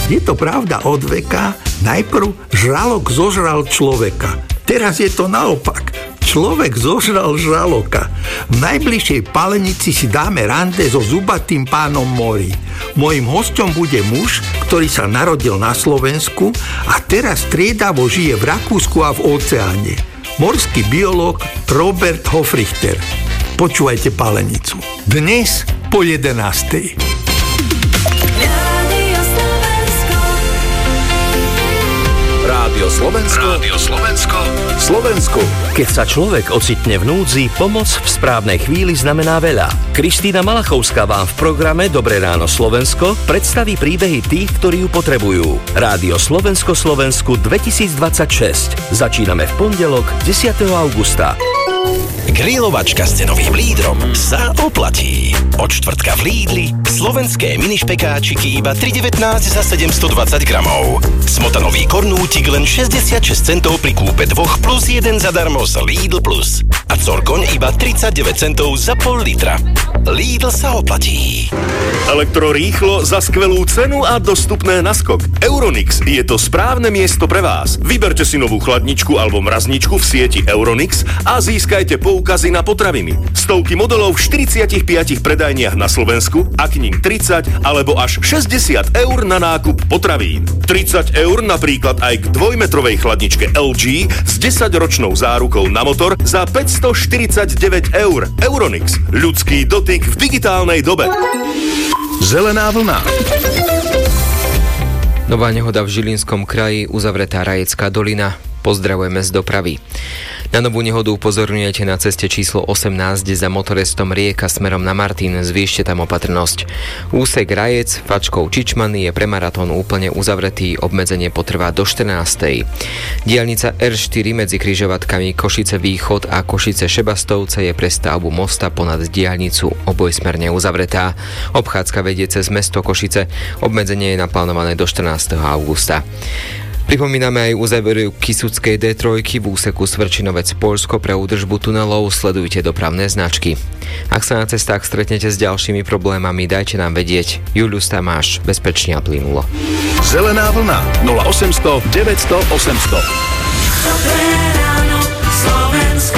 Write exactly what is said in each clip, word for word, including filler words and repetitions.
Je to pravda od veka, najprv žralok zožral človeka. Teraz je to naopak. Človek zožral žraloka. V najbližšej Palenici si dáme rande so zubatým pánom Mori. Mojím hosťom bude muž, ktorý sa narodil na Slovensku a teraz striedavo žije v Rakúsku a v Oceáne. Morský biológ Robert Hofrichter. Počúvajte Palenicu. Dnes po jedenástej. Rádio Slovensko. Rádio Slovensko. Slovensku. Keď sa človek ocitne v núdzi, pomoc v správnej chvíli znamená veľa. Kristína Malachovská vám v programe Dobré ráno Slovensko predstaví príbehy tých, ktorí ju potrebujú. Rádio Slovensko Slovensku dvetisícdvadsaťšesť. Začíname v pondelok desiateho augusta. Grilovačka s cenovým lídrom sa oplatí. Od štvrtka v Lidli slovenské minišpekáčiky iba tri devätnásť za sedemstodvadsať gramov. Smotanový kornútik len šesťdesiatšesť centov pri kúpe dvoch plus jeden zadarmo z Lidl Plus. A corkoň iba tridsaťdeväť centov za pol litra. Lidl sa oplatí. Elektro rýchlo za skvelú cenu a dostupné na skok. Euronix je to správne miesto pre vás. Vyberte si novú chladničku alebo mrazničku v sieti Euronix a získajte poukazy na potraviny. Stovky modelov v štyridsiatich piatich predajniach na Slovensku a k ním tridsať alebo až šesťdesiat eur na nákup potravín. tridsať eur napríklad aj k dvojmetrovej chladničke el gé s desaťročnou zárukou na motor za päťstoštyridsaťdeväť eur. Euronix. Ľudský dotyk v digitálnej dobe. Zelená vlna. Nová nehoda v Žilinskom kraji, uzavretá Rajecká dolina. Pozdravujeme z dopravy. Na novú nehodu upozorňujete na ceste číslo osemnásť za motorestom Rieka smerom na Martin. Zvýšte tam opatrnosť. Úsek Rajec, Fačkov Čičmany je pre maratón úplne uzavretý. Obmedzenie potrvá do štrnástej. Diaľnica er štyri medzi križovatkami Košice Východ a Košice Šebastovce je pre stavbu mosta ponad diaľnicu obojsmerne uzavretá. Obchádzka vedie cez mesto Košice. Obmedzenie je naplánované do štrnásteho augusta. Pripomíname aj uzavierky Kisuckej dé tri v úseku Svrčinovec Poľsko pre údržbu tunelov. Sledujte dopravné značky. Ak sa na cestách stretnete s ďalšími problémami, dajte nám vedieť. Julius Tamáš, bezpečne a plynulo. Zelená vlna nula osemsto deväťsto osemsto. Dobré ráno Slovensko.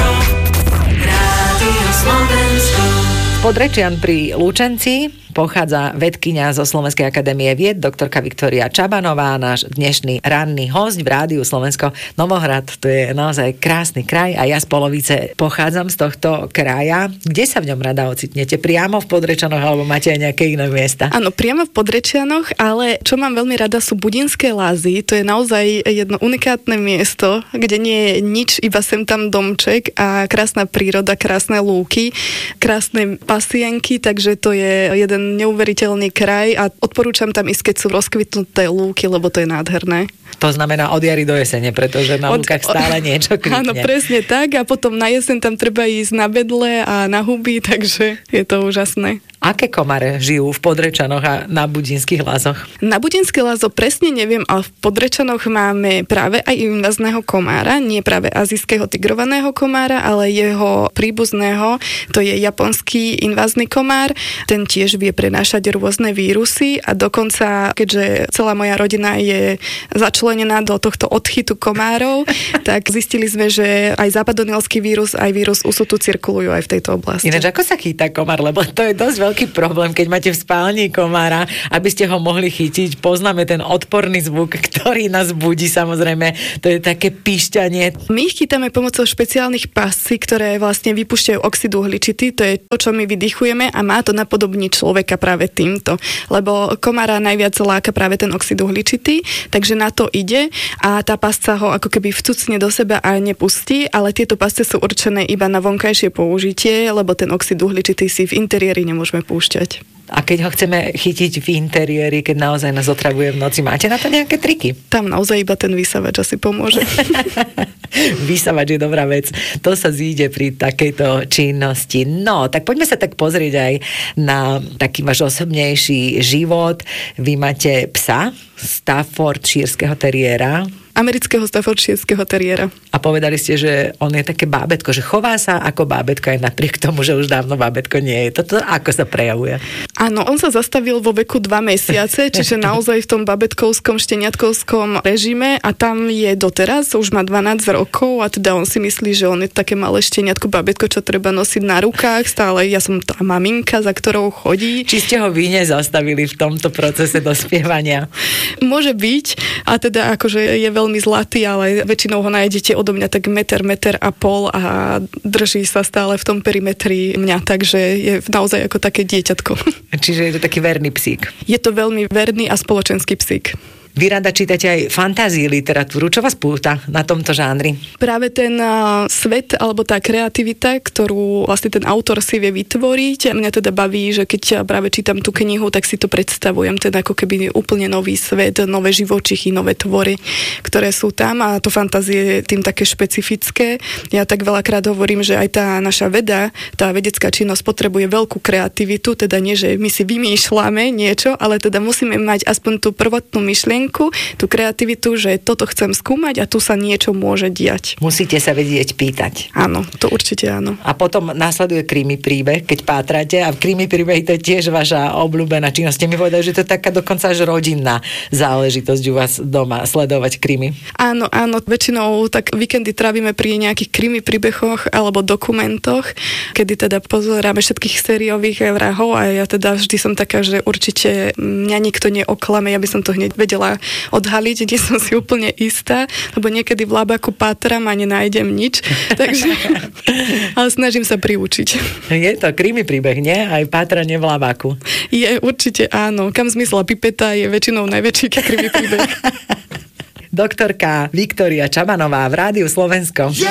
Rádio Slovensko. Podrečian pri Lučenci pochádza vedkyňa zo Slovenskej akadémie vied, doktorka Viktória Čabanová, náš dnešný ranný hosť v Rádiu Slovensko. Novohrad, to je naozaj krásny kraj a ja z polovice pochádzam z tohto kraja. Kde sa v ňom rada ocitnete? Priamo v Podrečanoch alebo máte aj nejaké iné miesta? Áno, priamo v Podrečianoch, ale čo mám veľmi rada sú Budinské Lázy. To je naozaj jedno unikátne miesto, kde nie je nič, iba sem tam domček a krásna príroda, krásne lúky, krásne pasienky, takže to je jeden neuveriteľný kraj a odporúčam tam ísť, keď sú rozkvitnuté lúky, lebo to je nádherné. To znamená od jary do jesene, pretože na od, lúkach stále niečo kvitne. Áno, presne tak a potom na jeseň tam treba ísť na bedle a na huby, takže je to úžasné. Aké komáre žijú v Podrečanoch a na Budinských Lázoch? Na Budinské Lázo presne neviem, ale v Podrečanoch máme práve aj invazného komára, nie práve azijského tigrovaného komára, ale jeho príbuzného, to je japonský invazný komár. Ten tiež vie prenášať rôzne vírusy a dokonca, keďže celá moja rodina je začlenená do tohto odchytu komárov, tak zistili sme, že aj západonielský vírus, aj vírus usutu cirkulujú aj v tejto oblasti. Ináč, ako sa chytá komár, lebo to je dosť veľký problém, keď máte v spálni komára, aby ste ho mohli chytiť. Poznáme ten odporný zvuk, ktorý nás budí, samozrejme. To je také píšťanie. My ich chytáme pomocou špeciálnych pascí, ktoré vlastne vypúšťajú oxid uhličitý. To je to, čo my vydychujeme a má to napodobniť človeka práve týmto. Lebo komára najviac láka práve ten oxid uhličitý, takže na to ide a tá pasca ho ako keby vcucne do seba a nepustí, ale tieto pasce sú určené iba na vonkajšie použitie, lebo ten oxid uhličitý si v interiéri nemôžeme púšťať. A keď ho chceme chytiť v interiéri, keď naozaj nás otravuje v noci, máte na to nejaké triky? Tam naozaj iba ten vysavač asi pomôže. Vysavač je dobrá vec. To sa zíde pri takejto činnosti. No, tak poďme sa tak pozrieť aj na taký váš osobnejší život. Vy máte psa, Staffordshírskeho teriéra. Amerického Staffordshírskeho teriéra. A povedali ste, že on je také bábätko, že chová sa ako bábätko aj napriek tomu, že už dávno bábätko nie je. Toto ako sa prejavuje? Áno, on sa zastavil vo veku dva mesiace, čiže naozaj v tom babetkovskom, šteniatkovskom režime a tam je doteraz, už má dvanásť rokov a teda on si myslí, že on je také malé šteniatko, babetko, čo treba nosiť na rukách, stále ja som tá maminka, za ktorou chodí. Či ste ho vy nezastavili v tomto procese dospievania? Môže byť a teda akože je veľmi zlatý, ale väčšinou ho nájdete odo mňa tak meter, meter a pol a drží sa stále v tom perimetri mňa, takže je naozaj ako také dieťatko. Čiže je to taký verný psík. Je to veľmi verný a spoločenský psík. Vy rada čítate aj fantázii literatúru. Čo vás púta na tomto žánri? Práve ten uh, svet, alebo tá kreativita, ktorú vlastne ten autor si vie vytvoriť. Mňa teda baví, že keď práve čítam tú knihu, tak si to predstavujem, teda ako keby úplne nový svet, nové živočichy, nové tvory, ktoré sú tam a to fantázie je tým také špecifické. Ja tak veľakrát hovorím, že aj tá naša veda, tá vedecká činnosť potrebuje veľkú kreativitu, teda nie, že my si vymýšľame niečo, ale teda musíme mať aspoň tú prvotnú myšlienku, tú kreativitu, že toto chcem skúmať a tu sa niečo môže diať. Musíte sa vedieť pýtať. Áno, to určite áno. A potom následuje krimi príbeh, keď pátrate a v krimi príbehy to je tiež vaša obľúbená činnosť. Ste mi povedali, že to je taká dokonca až rodinná záležitosť u vás doma sledovať krimi. Áno, áno, väčšinou tak víkendy trávime pri nejakých krimi príbehoch alebo dokumentoch, kedy teda pozeráme všetkých sériových vrahov a ja teda vždy som taká, že určite mňa nikto neoklame, ja by som to hneď vedela odhaliť, nie som si úplne istá, lebo niekedy v labaku pátram a nenájdem nič, takže ale snažím sa priučiť. Je to krimi príbeh, nie? Aj pátranie v labaku. Je, určite áno. Kam zmizla pipeta je väčšinou najväčší krimi príbeh. Doktorka Viktória Čabanová v Rádiu Slovensko.